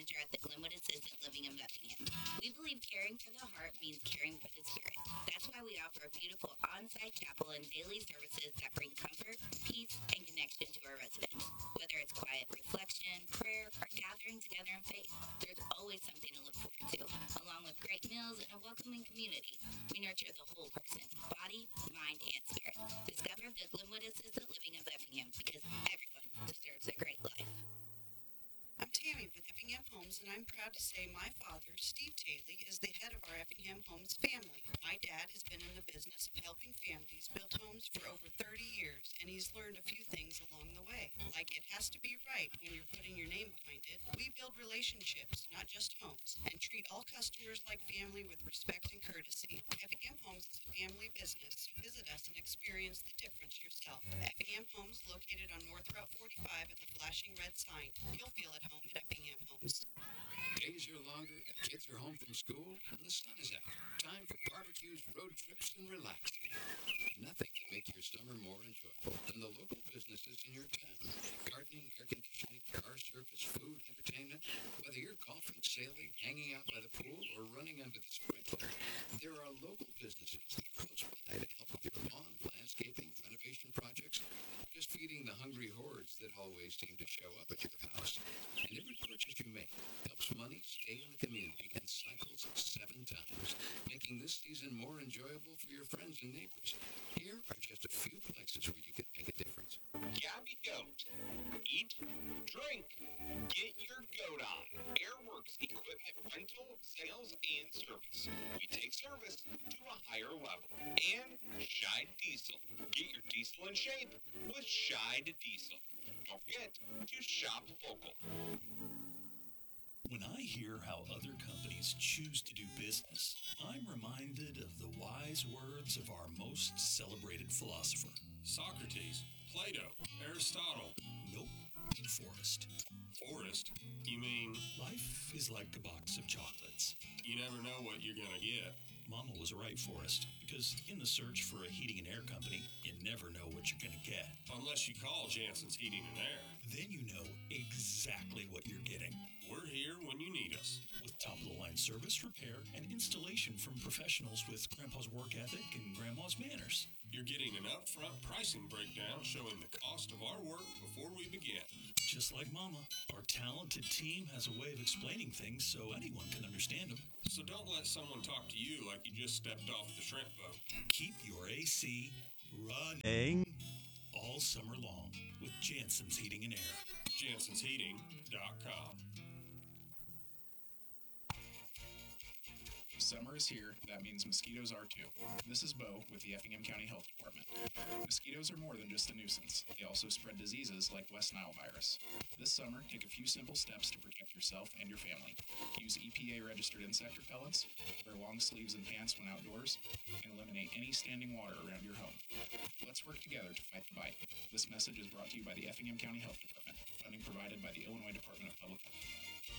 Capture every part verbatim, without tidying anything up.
manager at the Glenwood Assisted Living in Effingham. We believe caring for the heart means caring for the spirit. That's why we offer a beautiful on-site chapel and daily services that bring comfort, peace, and connection to our residents. Whether it's quiet reflection, prayer, or gathering together in faith, there's always something to look forward to. Along with great meals and a welcoming community, we nurture the whole person, body, mind, and spirit. Discover the Glenwood Assisted Living of Effingham, because everyone deserves a great life. I'm Tammy with Effingham Homes, and I'm proud to say my father, Steve Taylor, is the head of our Effingham Homes family. My dad has been in the business of helping families build homes for over thirty years, and he's learned a few things along the way. Like it has to be right when you're putting your name behind it. We build relationships, not just homes, and treat all customers like family with respect and courtesy. Effingham Homes is a family business, so visit us and experience the difference yourself. Effingham Homes, located on North Route forty-five at the flashing red sign. You'll feel at home at Effingham Homes. Days are longer, kids are home from school, and the sun is out. Time for barbecues, road trips, and relaxing. Nothing can make your summer more enjoyable than the local businesses in your town. Gardening, air conditioning, car service, food, entertainment. Whether you're golfing, sailing, hanging out by the pool, or running under the sprinkler, there are local businesses close by to help with your lawn, landscaping, renovation projects, just feeding the hungry hordes that always seem to show up at your house. And every purchase you make helps money stay in the community and cycles seven times, making this season more enjoyable for your friends and neighbors. Here are just a few places where you can make a difference. Gabby Goat. Eat, drink, get your goat on. Airworks Equipment Rental, Sales, and Service. We take service to a higher level. And Scheid Diesel. Get your diesel in shape with Scheid Diesel. Don't forget to shop local. When I hear how other companies choose to do business, I'm reminded of the wise words of our most celebrated philosopher. Socrates, Plato, Aristotle. Nope, Forrest. Forrest? You mean? Life is like a box of chocolates. You never know what you're gonna get. Mama was right, Forrest, because in the search for a heating and air company, you never know what you're gonna get. Unless you call Jansen's Heating and Air. Then you know exactly what you're getting. We're here when you need us. With top-of-the-line service, repair, and installation from professionals with Grandpa's work ethic and Grandma's manners. You're getting an upfront pricing breakdown showing the cost of our work before we begin. Just like Mama, our talented team has a way of explaining things so anyone can understand them. So don't let someone talk to you like you just stepped off the shrimp boat. Keep your A C running all summer long with Jansen's Heating and Air. Jansens Heating dot com. Summer is here. That means mosquitoes are too. This is Bo with the Effingham County Health Department. Mosquitoes are more than just a nuisance. They also spread diseases like West Nile virus. This summer, take a few simple steps to protect yourself and your family. Use E P A-registered insect repellents, wear long sleeves and pants when outdoors, and eliminate any standing water around your home. Let's work together to fight the bite. This message is brought to you by the Effingham County Health Department. Funding provided by the Illinois Department of Public Health.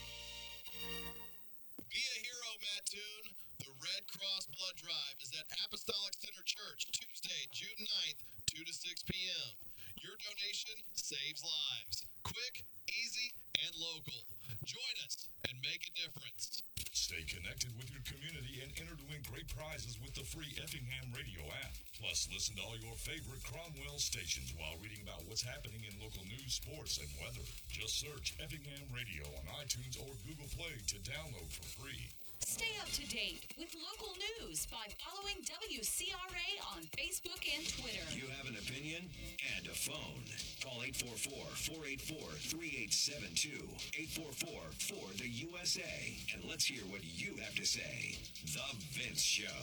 Be a hero, Mattoon. The Red Cross Blood Drive is at Apostolic Center Church, Tuesday, June ninth, two to six p.m. Your donation saves lives. Quick, easy, and local. Join us and make a difference. Stay connected with your community and enter to win great prizes with the free Effingham Radio app. Plus, listen to all your favorite Cromwell stations while reading about what's happening in local news, sports, and weather. Just search Effingham Radio on iTunes or Google Play to download for free. Stay up to date with local news by following W C R A on Facebook and Twitter. You have an opinion and a phone. Call eight four four, four eight four, three eight seven two, eight four four, four the U S A, and let's hear what you have to say. The Vince Show.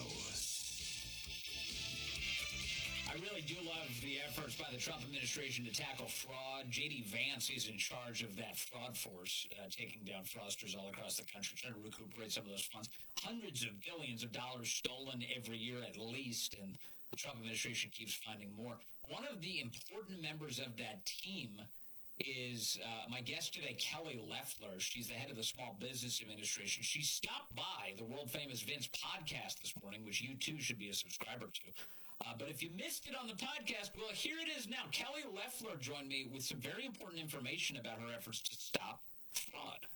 I really do love the efforts by the Trump administration to tackle fraud. J D. Vance is in charge of that fraud force, uh, taking down fraudsters all across the country, trying to recuperate some of those funds. Hundreds of billions of dollars stolen every year at least, and the Trump administration keeps finding more. One of the important members of that team is uh, my guest today, Kelly Loeffler. She's the head of the Small Business Administration. She stopped by the world-famous Vince podcast this morning, which you too should be a subscriber to. Uh, but if you missed it on the podcast, well, here it is now. Kelly Loeffler joined me with some very important information about her efforts to stop fraud.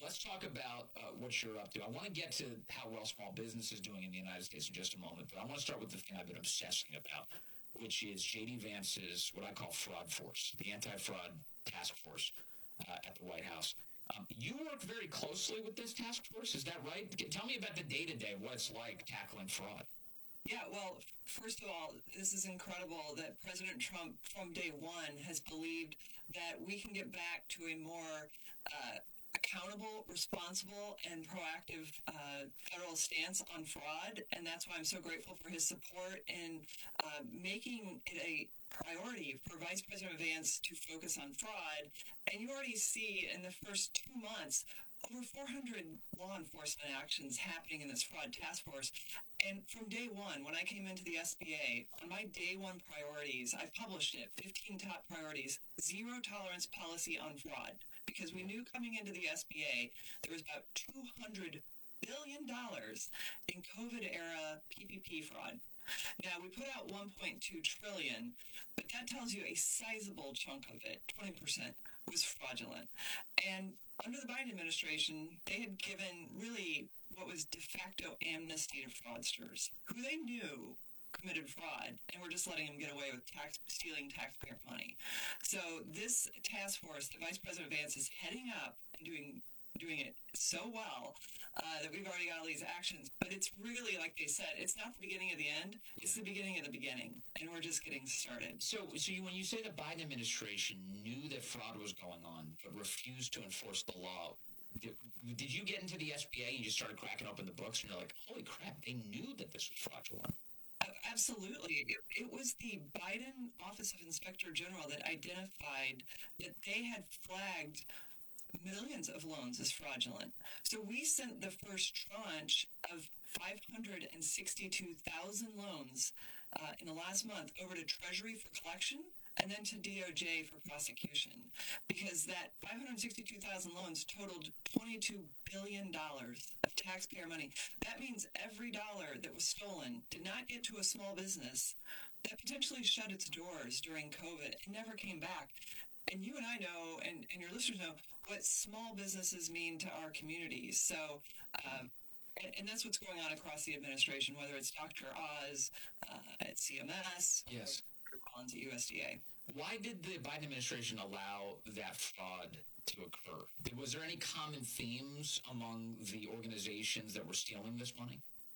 let's talk about uh, what you're up to. I want to get to how well small business is doing in the United States in just a moment, but I want to start with the thing I've been obsessing about, which is J D Vance's, what I call fraud force, the anti-fraud task force uh, at the White House. Um, you work very closely with this task force, is that right? Tell me about the day-to-day, what it's like tackling fraud. Yeah, well, first of all, this is incredible that President Trump, from day one, has believed that we can get back to a more uh, accountable, responsible, and proactive uh, federal stance on fraud, and that's why I'm so grateful for his support in uh, making it a priority for Vice President Vance to focus on fraud. And you already see in the first two months over four hundred law enforcement actions happening in this fraud task force. And from day one, when I came into the S B A, on my day one priorities, I published it, fifteen top priorities, zero tolerance policy on fraud. Because we knew coming into the S B A, there was about two hundred billion dollars in COVID-era P P P fraud. Now, we put out one point two trillion dollars, but that tells you a sizable chunk of it, twenty percent, was fraudulent. And under the Biden administration, they had given really what was de facto amnesty to fraudsters, who they knew committed fraud, and we're just letting them get away with tax stealing taxpayer money. So this task force that Vice President Vance is heading up and doing doing it so well uh, that we've already got all these actions. But it's really, like they said, it's not the beginning of the end. It's the beginning of the beginning, and we're just getting started. So, so you, when you say the Biden administration knew that fraud was going on but refused to enforce the law, did, did you get into the S B A and you just started cracking open the books and you're like, holy crap, they knew that this was fraudulent? Absolutely. It, it was the Biden Office of Inspector General that identified that they had flagged millions of loans as fraudulent. So we sent the first tranche of five hundred sixty-two thousand loans uh, in the last month over to Treasury for collection and then to D O J for prosecution, because that five hundred sixty-two thousand loans totaled twenty-two billion dollars of taxpayer money. That means every dollar that was stolen did not get to a small business that potentially shut its doors during COVID and never came back. And you and I know, and, and your listeners know, what small businesses mean to our communities. So, um, and, and that's what's going on across the administration, whether it's Doctor Oz uh, at C M S, yes, or Collins at U S D A. Why did the Biden administration allow that fraud to occur? Was there any common themes among the organizations that were stealing this money?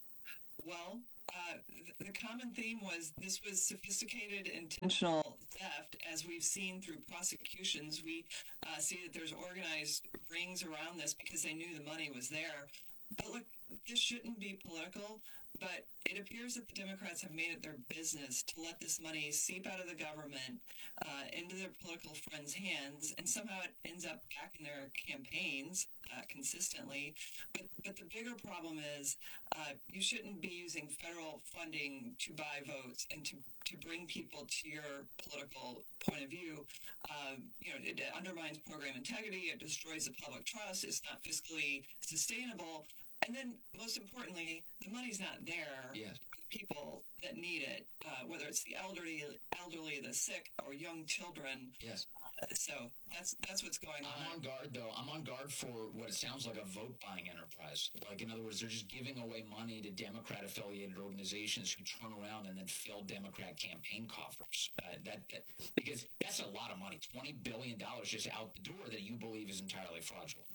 Well, uh, the common theme was this was sophisticated, intentional theft. As we've seen through prosecutions, we uh, see that there's organized rings around this because they knew the money was there. But look, this shouldn't be political, but it appears that the Democrats have made it their business to let this money seep out of the government uh, into their political friends' hands, and somehow it ends up back in their campaigns uh, consistently. But, but the bigger problem is uh, you shouldn't be using federal funding to buy votes and to, to bring people to your political point of view. Um, you know, it undermines program integrity, it destroys the public trust, it's not fiscally sustainable. And then, most importantly, the money's not there yes. for the people that need it, uh, whether it's the elderly, elderly, the sick, or young children. Yes. Uh, so that's that's what's going I'm on. I'm on guard, though. I'm on guard for what it sounds like a vote-buying enterprise. Like, in other words, they're just giving away money to Democrat-affiliated organizations who turn around and then fill Democrat campaign coffers. Uh, that, that because that's a lot of money, twenty billion dollars just out the door that you believe is entirely fraudulent.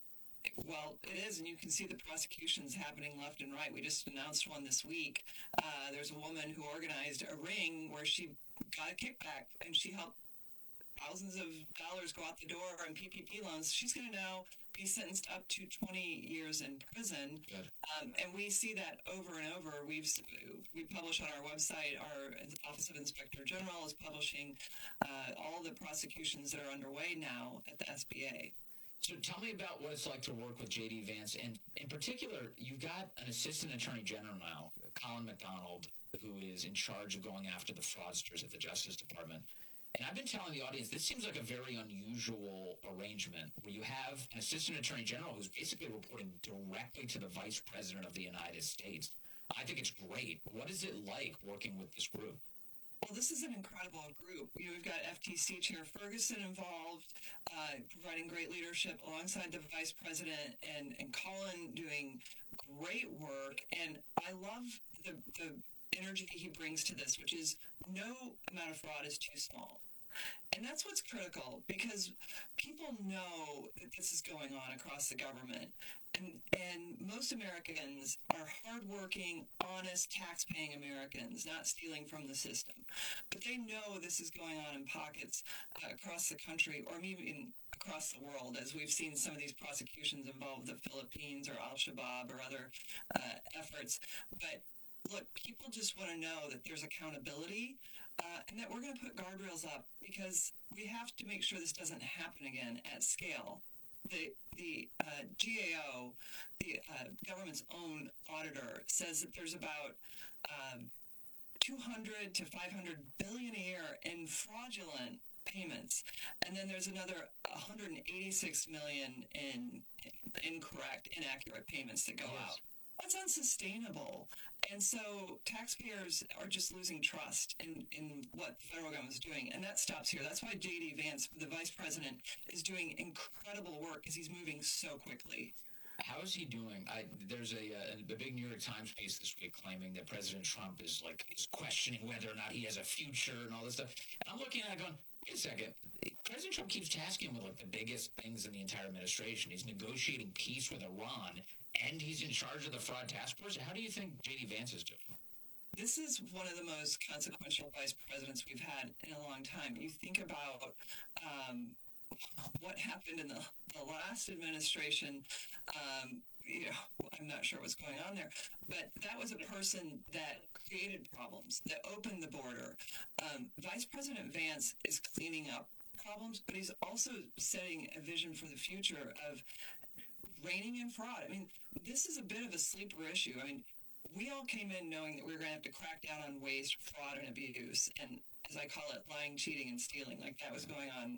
Well, it is, and you can see the prosecutions happening left and right. We just announced one this week. Uh, there's a woman who organized a ring where she got a kickback, and she helped thousands of dollars go out the door on P P P loans. She's going to now be sentenced up to twenty years in prison. Um, and we see that over and over. We've we publish on our website. Our Office of Inspector General is publishing uh, all the prosecutions that are underway now at the S B A. So tell me about what it's like to work with J D Vance. And in particular, you've got an assistant attorney general now, Colin McDonald, who is in charge of going after the fraudsters at the Justice Department. And I've been telling the audience, this seems like a very unusual arrangement where you have an assistant attorney general who's basically reporting directly to the vice president of the United States. I think it's great. What is it like working with this group? Well, this is an incredible group. You know, we've got F T C Chair Ferguson involved, uh, providing great leadership alongside the Vice President, and, and Colin doing great work. And I love the, the energy he brings to this, which is no amount of fraud is too small. And that's what's critical, because people know that this is going on across the government. And, and most Americans are hardworking, honest, tax-paying Americans, not stealing from the system. But they know this is going on in pockets uh, across the country, or even across the world, as we've seen some of these prosecutions involve the Philippines or Al-Shabaab or other uh, efforts. But look, people just want to know that there's accountability, uh, and that we're going to put guardrails up, because we have to make sure this doesn't happen again at scale. The the uh, G A O, the uh, government's own auditor, says that there's about um, two hundred to five hundred billion a year in fraudulent payments, and then there's another one hundred eighty-six million in incorrect, inaccurate payments that go yes. out. That's unsustainable. And so taxpayers are just losing trust in, in what the federal government is doing. And that stops here. That's why J D Vance, the vice president, is doing incredible work, because he's moving so quickly. How is he doing? I, there's a, a, a big New York Times piece this week claiming that President Trump is like is questioning whether or not he has a future and all this stuff. And I'm looking at it going, wait a second. President Trump keeps tasking him with like the biggest things in the entire administration. He's negotiating peace with Iran, and he's in charge of the fraud task force. How do you think J D Vance is doing? This is one of the most consequential vice presidents we've had in a long time. You think about um, what happened in the, the last administration. Um, you know, I'm not sure what's going on there, but that was a person that created problems, that opened the border. Um, Vice President Vance is cleaning up problems, but he's also setting a vision for the future of reining in fraud. I mean, this is a bit of a sleeper issue. I mean, we all came in knowing that we were going to have to crack down on waste, fraud, and abuse, and as I call it, lying, cheating, and stealing, like that was going on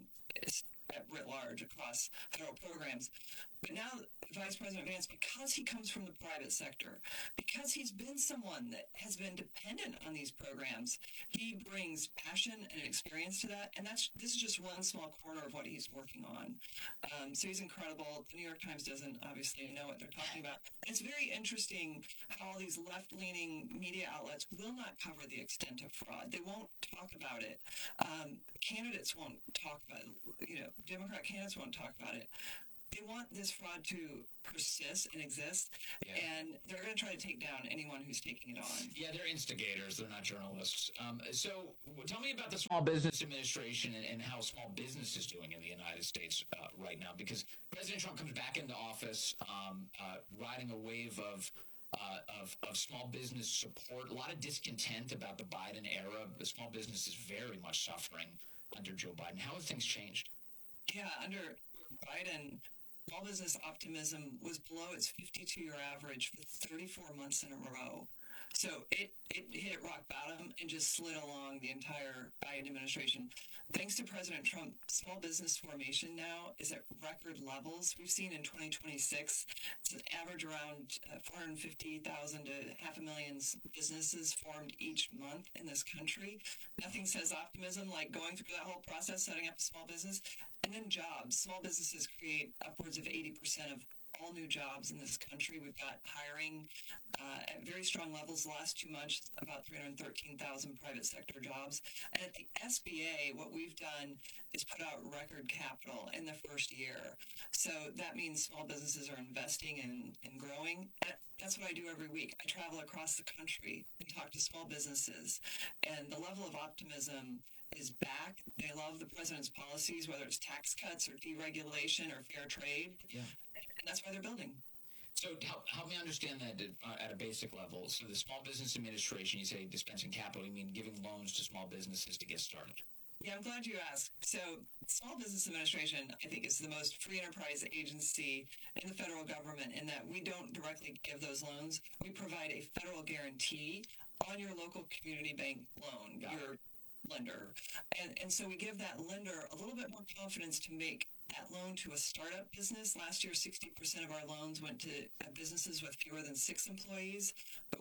at writ large across federal programs. But now Vice President Vance, because he comes from the private sector, because he's been someone that has been dependent on these programs, he brings passion and experience to that, and that's this is just one small corner of what he's working on. Um, so he's incredible. The New York Times doesn't obviously know what they're talking about. And it's very interesting how all these left-leaning media outlets will not cover the extent of fraud. They won't talk about it. Um, candidates won't talk about it. You know, Democrat candidates won't talk about it. They want this fraud to persist and exist, yeah. and they're going to try to take down anyone who's taking it on. Yeah, they're instigators. They're not journalists. Um, so tell me about the Small Business Administration and, and how small business is doing in the United States uh, right now, because President Trump comes back into office um, uh, riding a wave of Uh, of, of small business support, a lot of discontent about the Biden era. The small business is very much suffering under Joe Biden. How have things changed? Yeah, under Biden, small business optimism was below its fifty-two-year average for thirty-four months in a row. So it, it hit rock bottom and just slid along the entire Biden administration. Thanks to President Trump, small business formation now is at record levels. We've seen in twenty twenty-six, it's an average around uh, four hundred fifty thousand to half a million businesses formed each month in this country. Nothing says optimism like going through that whole process, setting up a small business. And then jobs. Small businesses create upwards of eighty percent of all new jobs in this country. We've got hiring uh, at very strong levels. The last two months, about three hundred thirteen thousand private sector jobs. And at the S B A, what we've done is put out record capital in the first year. So that means small businesses are investing and, and growing. That's what I do every week. I travel across the country and talk to small businesses. And the level of optimism is back. They love the president's policies, whether it's tax cuts or deregulation or fair trade. Yeah. And that's why they're building. So help, help me understand that uh, at a basic level. So the Small Business Administration, you say dispensing capital, you mean giving loans to small businesses to get started? Yeah, I'm glad you asked. So Small Business Administration, I think, is the most free enterprise agency in the federal government in that we don't directly give those loans. We provide a federal guarantee on your local community bank loan, Got your it. lender. And, and so we give that lender a little bit more confidence to make that loan to a startup business. Last year, sixty percent of our loans went to uh, businesses with fewer than six employees. But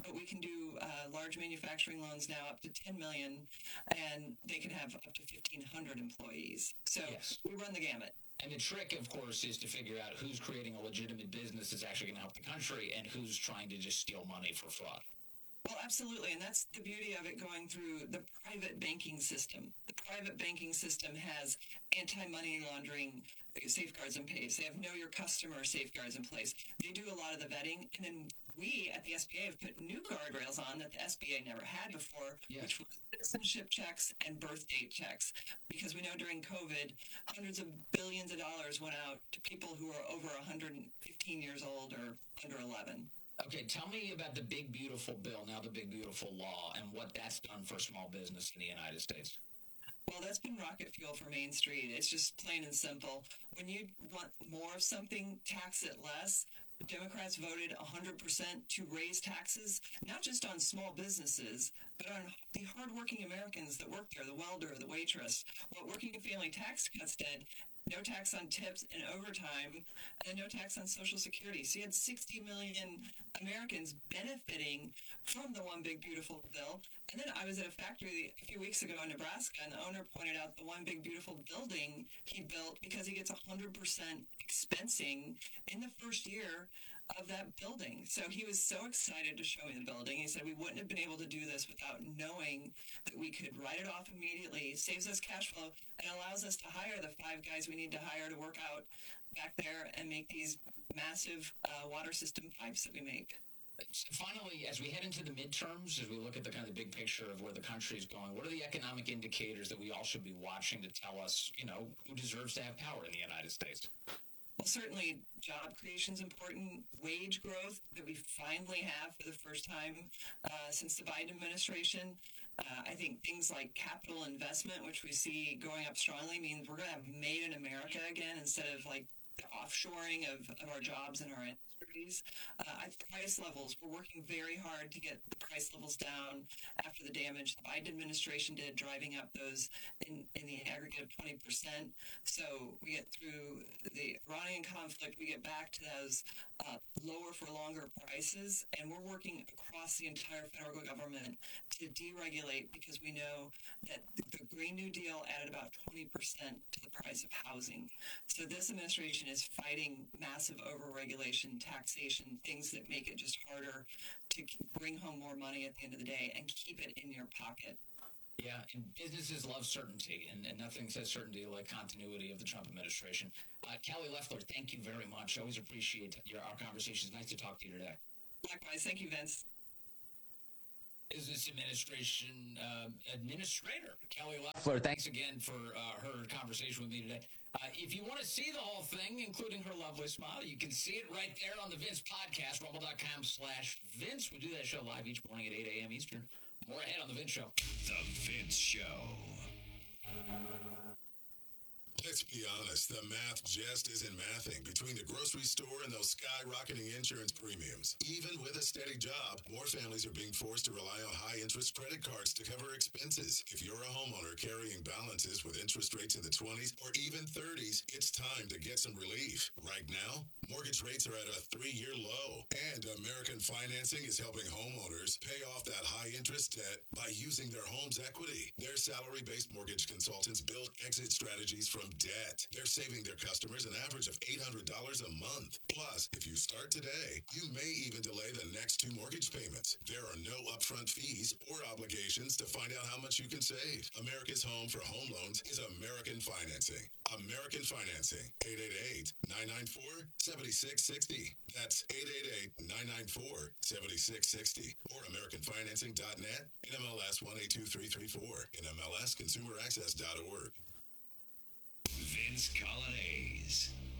but we can do uh, large manufacturing loans now up to ten million, and they can have up to fifteen hundred employees. So Yes. we run the gamut. And the trick, of course, is to figure out who's creating a legitimate business that's actually going to help the country and who's trying to just steal money for fraud. Well, absolutely, and that's the beauty of it going through the private banking system. The private banking system has anti-money laundering safeguards in place. They have know your customer safeguards in place. They do a lot of the vetting, and then we at the S B A have put new guardrails on that the S B A never had before, Yes. which was citizenship checks and birth date checks. Because we know during COVID, hundreds of billions of dollars went out to people who are over one hundred fifteen years old or under eleven. Okay, tell me about the Big Beautiful Bill, now the Big Beautiful Law, and what that's done for small business in the United States. Well, that's been rocket fuel for Main Street. It's just plain and simple. When you want more of something, tax it less. The Democrats voted one hundred percent to raise taxes, not just on small businesses, but on the hardworking Americans that work there, the welder, the waitress. What working family tax cuts did, no tax on tips and overtime, and no tax on Social Security. So you had sixty million Americans benefiting from the One Big Beautiful Bill. And then I was at a factory a few weeks ago in Nebraska, and the owner pointed out the One Big Beautiful building he built because he gets one hundred percent expensing in the first year of that building. So he was so excited to show me the building. He said we wouldn't have been able to do this without knowing that we could write it off immediately, saves us cash flow, and allows us to hire the five guys we need to hire to work out back there and make these massive uh, water system pipes that we make. Finally, as we head into the midterms, as we look at the kind of the big picture of where the country is going, what are the economic indicators that we all should be watching to tell us, you know, who deserves to have power in the United States? Well, certainly job creation is important. Wage growth that we finally have for the first time uh, since the Biden administration. Uh, I think things like capital investment, which we see going up strongly, means we're going to have made in America again instead of like the offshoring of, of our jobs and our industries. Uh, price levels, we're working very hard to get the price levels down after the damage the Biden administration did, driving up those in, in the aggregate of twenty percent. So we get through the Iranian conflict, we get back to those uh, lower for longer prices, and we're working across the entire federal government to deregulate because we know that the, the Green New Deal added about twenty percent to the price of housing. So this administration is fighting massive overregulation, taxation, things that make it just harder to bring home more money at the end of the day and keep it in your pocket. Yeah, and businesses love certainty, and, and nothing says certainty like continuity of the Trump administration. Uh, Kelly Loeffler, thank you very much. Always appreciate your, our conversations. Nice to talk to you today. Likewise. Thank you, Vince. Business Administration uh, Administrator Kelly Loeffler, thanks again for uh, her conversation with me today. Uh, if you want to see the whole thing, including her lovely smile, you can see it right there on the Vince Podcast, rumble.com slash Vince. We do that show live each morning at eight a.m. Eastern. More ahead on The Vince Show. The Vince Show. Let's be honest, the math just isn't mathing between the grocery store and those skyrocketing insurance premiums. Even with a steady job, more families are being forced to rely on high-interest credit cards to cover expenses. If you're a homeowner carrying balances with interest rates in the twenties or even thirties, it's time to get some relief. Right now, mortgage rates are at a three-year low, and American Financing is helping homeowners pay off that high-interest debt by using their home's equity. Their salary-based mortgage consultants build exit strategies from debt. They're saving their customers an average of eight hundred dollars a month. Plus, if you start today, you may even delay the next two mortgage payments. There are no upfront fees or obligations to find out how much you can save. America's home for home loans is American Financing. American Financing. eight eight eight, nine nine four, seven six six zero. That's eight eight eight, nine nine four, seven six six zero. Or American Financing dot net, N M L S one eight two three three four, N M L S consumer access dot org. Vince Colonnese.